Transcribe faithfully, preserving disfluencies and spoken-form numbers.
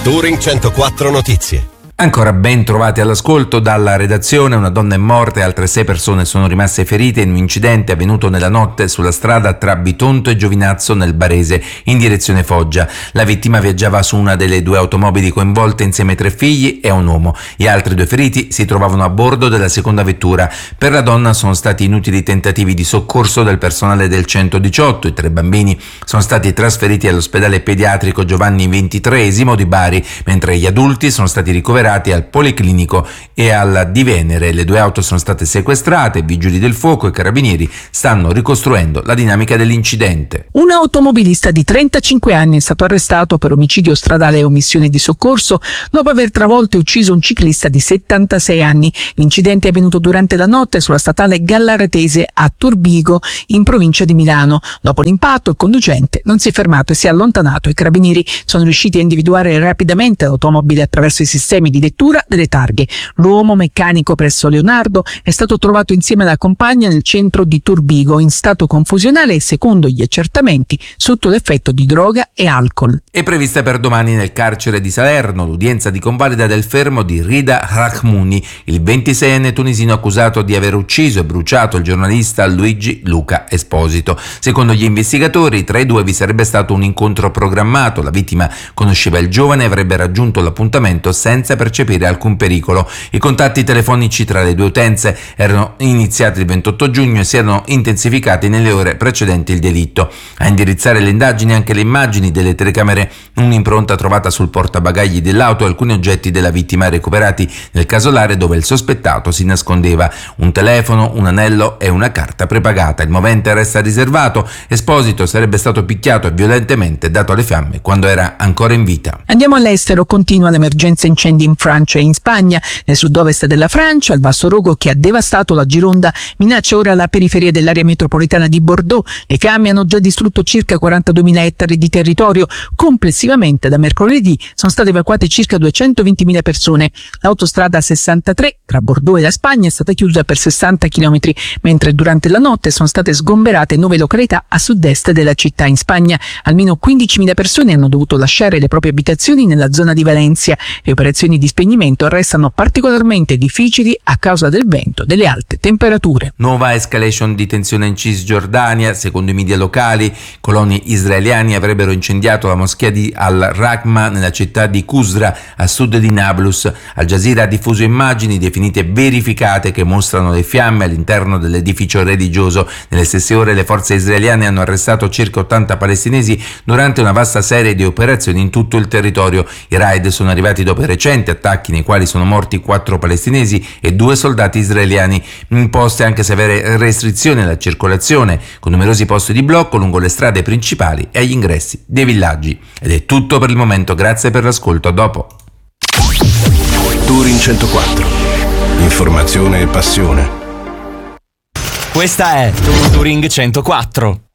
Touring centoquattro Notizie. Ancora ben trovati all'ascolto dalla redazione. Una donna è morta e altre sei persone sono rimaste ferite in un incidente avvenuto nella notte sulla strada tra Bitonto e Giovinazzo nel Barese in direzione Foggia. La vittima viaggiava su una delle due automobili coinvolte insieme ai tre figli e a un uomo. Gli altri due feriti si trovavano a bordo della seconda vettura. Per la donna sono stati inutili tentativi di soccorso del personale del centodiciotto. I tre bambini sono stati trasferiti all'ospedale pediatrico Giovanni ventitreesimo di Bari, mentre gli adulti sono stati ricoverati al Policlinico e al di Venere. Le due auto sono state sequestrate, vigili del fuoco e carabinieri stanno ricostruendo la dinamica dell'incidente. Un automobilista di trentacinque anni è stato arrestato per omicidio stradale e omissione di soccorso dopo aver travolto e ucciso un ciclista di settantasei anni. L'incidente è avvenuto durante la notte sulla statale Gallaratese a Turbigo, in provincia di Milano. Dopo l'impatto il conducente non si è fermato e si è allontanato. I carabinieri sono riusciti a individuare rapidamente l'automobile attraverso i sistemi di lettura delle targhe. L'uomo meccanico presso Leonardo è stato trovato insieme alla compagna nel centro di Turbigo in stato confusionale e, secondo gli accertamenti, sotto l'effetto di droga e alcol. È prevista per domani nel carcere di Salerno l'udienza di convalida del fermo di Rida Rahmouni, il ventiseienne tunisino accusato di aver ucciso e bruciato il giornalista Luigi Luca Esposito. Secondo gli investigatori, tra i due vi sarebbe stato un incontro programmato. La vittima conosceva il giovane e avrebbe raggiunto l'appuntamento senza percepire alcun pericolo. I contatti telefonici tra le due utenze erano iniziati il ventotto giugno e si erano intensificati nelle ore precedenti il delitto. A indirizzare le indagini anche le immagini delle telecamere, un'impronta trovata sul portabagagli dell'auto e alcuni oggetti della vittima recuperati nel casolare dove il sospettato si nascondeva: un telefono, un anello e una carta prepagata. Il movente resta riservato. Esposito sarebbe stato picchiato e violentemente dato alle fiamme quando era ancora in vita. Andiamo all'estero. Continua l'emergenza incendi in Francia e in Spagna. Nel sud-ovest della Francia, il vasto rogo che ha devastato la Gironda minaccia ora la periferia dell'area metropolitana di Bordeaux. Le fiamme hanno già distrutto circa quarantaduemila ettari di territorio. Complessivamente da mercoledì sono state evacuate circa duecentoventimila persone. L'autostrada sessantatré tra Bordeaux e la Spagna è stata chiusa per sessanta chilometri, mentre durante la notte sono state sgomberate nove località a sud-est della città. In Spagna almeno quindicimila persone hanno dovuto lasciare le proprie abitazioni nella zona di Valencia. Le operazioni di spegnimento restano particolarmente difficili a causa del vento e delle alte temperature. Nuova escalation di tensione in Cisgiordania. Secondo i media locali, coloni israeliani avrebbero incendiato la moschea di Al-Raqqa nella città di Qusra, a sud di Nablus. Al Jazeera ha diffuso immagini definite verificate che mostrano le fiamme all'interno dell'edificio religioso. Nelle stesse ore le forze israeliane hanno arrestato circa ottanta palestinesi durante una vasta serie di operazioni in tutto il territorio. I raid sono arrivati dopo i recenti attacchi nei quali sono morti quattro palestinesi e due soldati israeliani. Imposte anche severe restrizioni alla circolazione, con numerosi posti di blocco lungo le strade principali e agli ingressi dei villaggi. Ed è tutto per il momento, grazie per l'ascolto, a dopo. Touring centoquattro. Informazione e passione. Questa è Touring centoquattro.